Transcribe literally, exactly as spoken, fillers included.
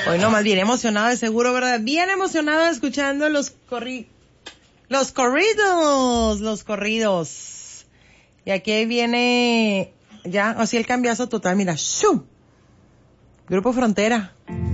Hoy nomás bien emocionado de seguro, ¿verdad? Bien emocionado escuchando los corri... Los corridos, los corridos. Y aquí viene ya, así el cambiazo total, mira, ¡shum! Grupo Frontera.